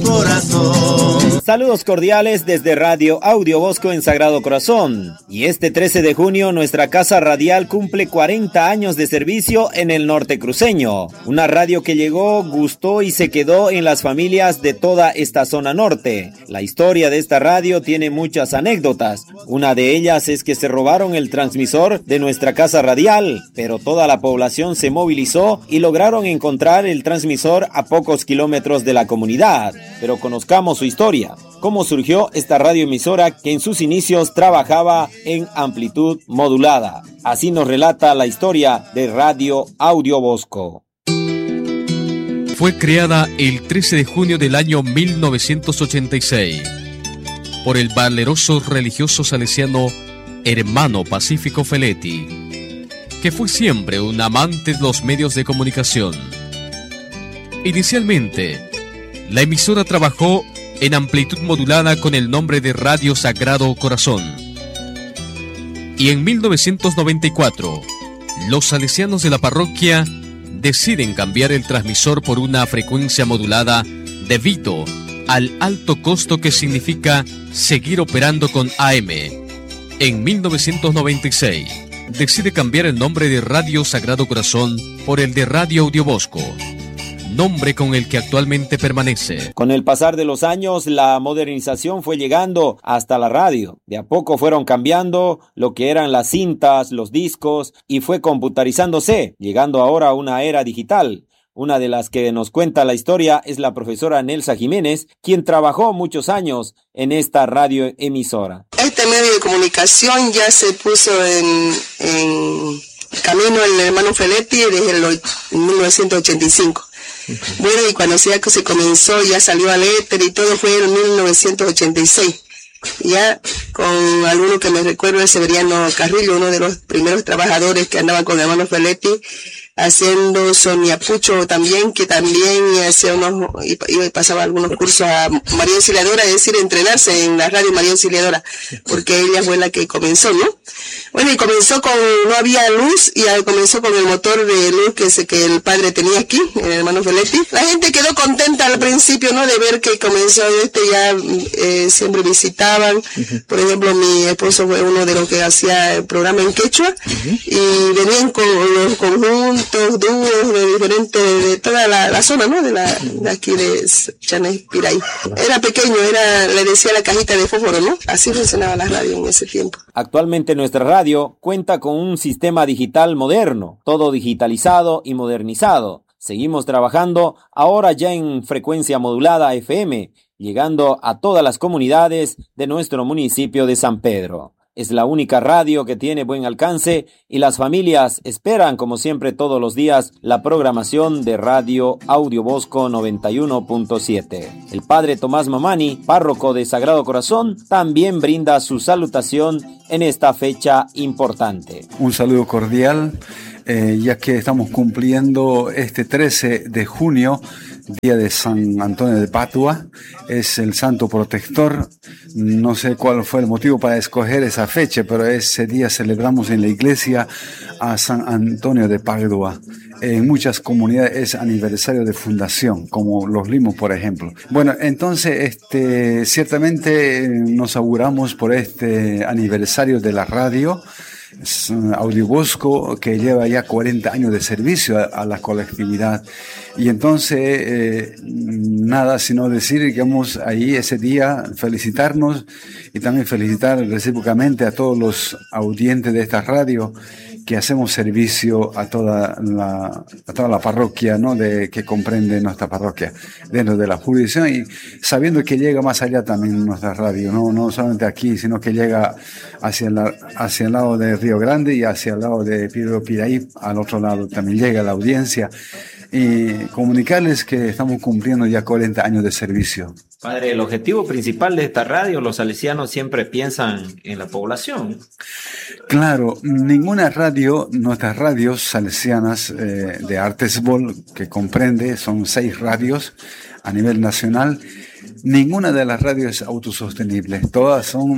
Corazón. Saludos cordiales desde Radio Audio Bosco en Sagrado Corazón. Y este 13 de junio nuestra casa radial cumple 40 años de servicio en el norte cruceño. Una radio que llegó, gustó y se quedó en las familias de toda esta zona norte. La historia de esta radio tiene muchas anécdotas. Una de ellas es que se robaron el transmisor de nuestra casa radial, pero toda la población se movilizó y lograron encontrar el transmisor a pocos kilómetros de la comunidad. Pero conozcamos su historia. Cómo surgió esta radioemisora que en sus inicios trabajaba en amplitud modulada. Así nos relata la historia de Radio Audio Bosco. Fue creada el 13 de junio del año 1986 por el valeroso religioso salesiano Hermano Pacífico Feletti, que fue siempre un amante de los medios de comunicación. Inicialmente, la emisora trabajó en amplitud modulada con el nombre de Radio Sagrado Corazón. Y en 1994, los salesianos de la parroquia deciden cambiar el transmisor por una frecuencia modulada debido al alto costo que significa seguir operando con AM. En 1996, decide cambiar el nombre de Radio Sagrado Corazón por el de Radio Audio Bosco, nombre con el que actualmente permanece. Con el pasar de los años, la modernización fue llegando hasta la radio. De a poco fueron cambiando lo que eran las cintas, los discos, y fue computarizándose, llegando ahora a una era digital. Una de las que nos cuenta la historia es la profesora Nelsa Jiménez, quien trabajó muchos años en esta radioemisora. Este medio de comunicación ya se puso en camino el hermano Feletti desde el 1985. Bueno, y cuando se comenzó, ya salió al éter y todo, fue en 1986. Ya con alguno que me recuerdo es Severiano Carrillo, uno de los primeros trabajadores que andaban con el hermano Feletti, haciendo Sonia Pucho también, que también hacía iba y pasaba algunos cursos a María Auxiliadora, es decir, entrenarse en la radio María Auxiliadora, porque ella fue la que comenzó, ¿no? Bueno, y comenzó no había luz, y comenzó con el motor de luz que el padre tenía aquí, el hermano Feletti. La gente quedó contenta al principio, ¿no?, de ver que comenzó ya siempre visitaban. Por ejemplo, mi esposo fue uno de los que hacía el programa en quechua, y venían con los conjuntos, dúos de diferentes, de toda la zona, ¿no?, de aquí de Chanés Piray. Era pequeño, le decía la cajita de fósforo, ¿no? Así funcionaba la radio en ese tiempo. Actualmente nuestra radio cuenta con un sistema digital moderno, todo digitalizado y modernizado. Seguimos trabajando ahora ya en frecuencia modulada FM, llegando a todas las comunidades de nuestro municipio de San Pedro. Es la única radio que tiene buen alcance y las familias esperan, como siempre, todos los días, la programación de Radio Audio Bosco 91.7. El padre Tomás Mamani, párroco de Sagrado Corazón, también brinda su salutación en esta fecha importante. Un saludo cordial, ya que estamos cumpliendo este 13 de junio, día de San Antonio de Padua, es el santo protector. No sé cuál fue el motivo para escoger esa fecha, pero ese día celebramos en la iglesia a San Antonio de Padua. En muchas comunidades es aniversario de fundación, como Los Limos, por ejemplo. Bueno, entonces, ciertamente nos auguramos por este aniversario de la radio Audio Bosco, que lleva ya 40 años de servicio a la colectividad. Y entonces, nada sino decir que vamos ahí ese día felicitarnos y también felicitar recíprocamente a todos los audientes de esta radio, que hacemos servicio a toda la parroquia, ¿no?, que comprende nuestra parroquia dentro de la jurisdicción, y sabiendo que llega más allá también nuestra radio, no solamente aquí, sino que llega hacia el lado de Río Grande y hacia el lado de Piedro Piraí, al otro lado también llega la audiencia, y comunicarles que estamos cumpliendo ya 40 años de servicio. Padre, el objetivo principal de esta radio, los salesianos siempre piensan en la población. Claro, ninguna radio, nuestras radios salesianas de Artesbol, que comprende, son 6 radios a nivel nacional, ninguna de las radios es autosostenible, todas son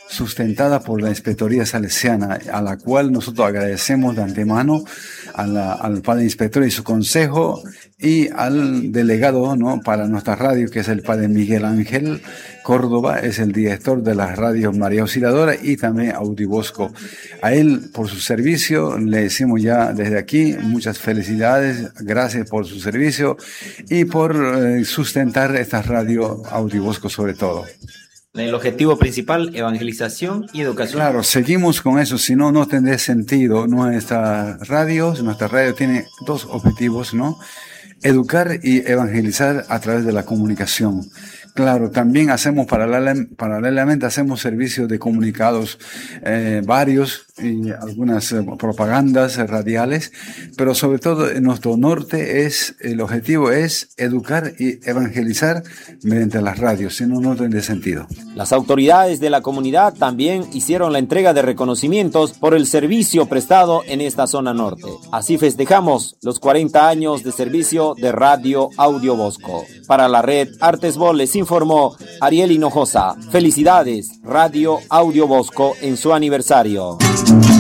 sustentada por la Inspectoría Salesiana, a la cual nosotros agradecemos de antemano al padre inspector y su consejo, y al delegado, ¿no?, para nuestra radio, que es el padre Miguel Ángel Córdoba, es el director de la radio María Auxiliadora y también Audio Bosco. A él, por su servicio, le decimos ya desde aquí muchas felicidades, gracias por su servicio y por sustentar esta radio Audio Bosco sobre todo. El objetivo principal, evangelización y educación. Claro, seguimos con eso, si no, no tendría sentido. Nuestra radio tiene dos objetivos, ¿no? Educar y evangelizar a través de la comunicación. Claro, también hacemos paralelamente hacemos servicios de comunicados varios y algunas propagandas radiales, pero sobre todo en nuestro norte el objetivo es educar y evangelizar mediante las radios, si no, no tendría sentido. Las autoridades de la comunidad también hicieron la entrega de reconocimientos por el servicio prestado en esta zona norte. Así festejamos los 40 años de servicio de Radio Audio Bosco. Para la red Artesbol les informó Ariel Hinojosa. Felicidades, Radio Audio Bosco en su aniversario.